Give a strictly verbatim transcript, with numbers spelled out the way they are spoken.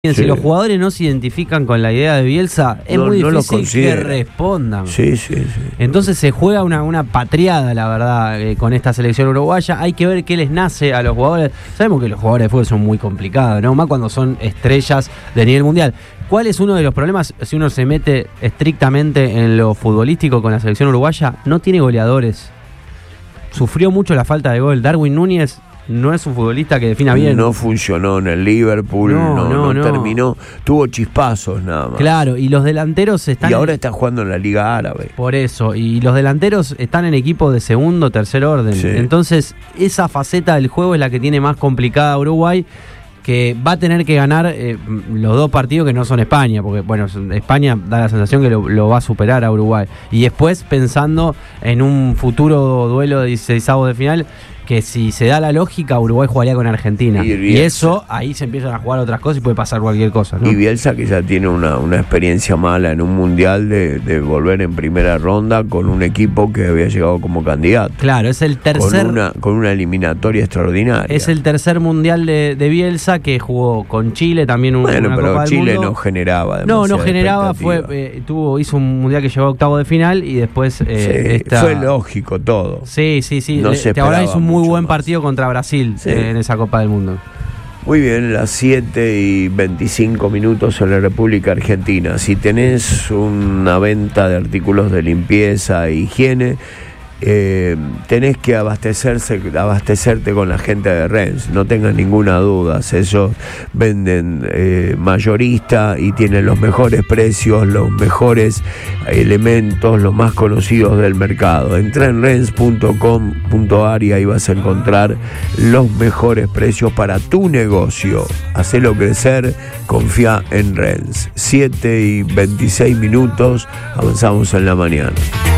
Si Sí. los jugadores no se identifican con la idea de Bielsa, es No- muy no lo difícil que consideran. respondan. Sí, sí, sí. Entonces se juega una, una patriada, la verdad, eh, con esta selección uruguaya. Hay que ver qué les nace a los jugadores. Sabemos que los jugadores de fútbol son muy complicados, ¿no? Más cuando son estrellas de nivel mundial. ¿Cuál es uno de los problemas si uno se mete estrictamente en lo futbolístico con la selección uruguaya? No tiene goleadores. Sufrió mucho la falta de gol. Darwin Núñez no es un futbolista que defina bien. No funcionó en el Liverpool, No, no, no, no, no. terminó, tuvo chispazos nada más. Claro, y los delanteros están... Y en- ahora está jugando en la Liga Árabe. Por eso, y los delanteros están en equipos de segundo, tercer orden. Sí. Entonces, esa faceta del juego es la que tiene más complicada a Uruguay, que va a tener que ganar eh, los dos partidos que no son España, porque bueno, España da la sensación que lo, lo va a superar a Uruguay. Y después pensando en un futuro duelo de dieciseisavos de final, que si se da la lógica, Uruguay jugaría con Argentina. Y Y, Bielsa. eso, ahí se empiezan a jugar otras cosas y puede pasar cualquier cosa, ¿no? Y Bielsa, que ya tiene una, una experiencia mala en un mundial de, de volver en primera ronda con un equipo que había llegado como candidato. Claro, es el tercer... Con una, con una eliminatoria extraordinaria. Es el tercer mundial de, de Bielsa, que jugó con Chile también un, Bueno, una pero Copa del Chile Mundo. no generaba No, no demasiada generaba, fue expectativa. eh, tuvo hizo un mundial que llegó a octavo de final y después eh, Sí, esta... fue lógico todo. Sí, sí, sí. No Le- se te acordás, esperaba hizo un muy mucho buen más. partido contra Brasil Sí. eh, en esa Copa del Mundo. Muy bien, las siete y veinticinco minutos en la República Argentina. Si tenés una venta de artículos de limpieza e higiene, eh, tenés que abastecerse, abastecerte con la gente de Renz, no tengas ninguna duda. Ellos venden eh, mayorista y tienen los mejores precios, los mejores elementos, los más conocidos del mercado. Entra en renz punto com punto ar y ahí vas a encontrar los mejores precios para tu negocio. Hacelo crecer, confía en Renz. siete y veintiséis minutos, avanzamos en la mañana.